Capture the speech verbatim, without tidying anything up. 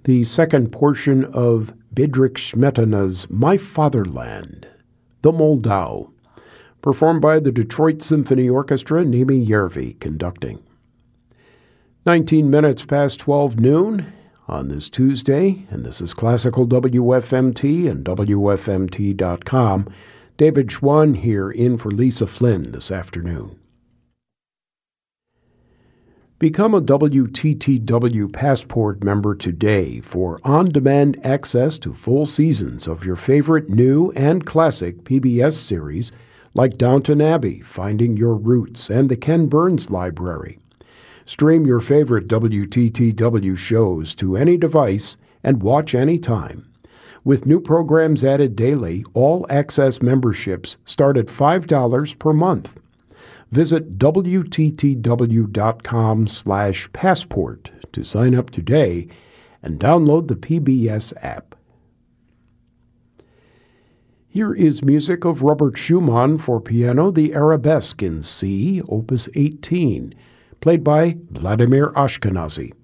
the second portion of Bedřich Smetana's My Fatherland, The Moldau, performed by the Detroit Symphony Orchestra, Nimi Järvi conducting. nineteen minutes past twelve noon on this Tuesday, and this is Classical W F M T and W F M T dot com. David Schwann here in for Lisa Flynn this afternoon. Become a W T T W Passport member today for on-demand access to full seasons of your favorite new and classic P B S series like Downton Abbey, Finding Your Roots, and the Ken Burns Library. Stream your favorite W T T W shows to any device and watch anytime. With new programs added daily, all-access memberships start at five dollars per month. Visit W T T W dot com slash passport to sign up today and download the P B S app. Here is music of Robert Schumann for piano, the Arabesque in C, Opus eighteen, played by Vladimir Ashkenazy.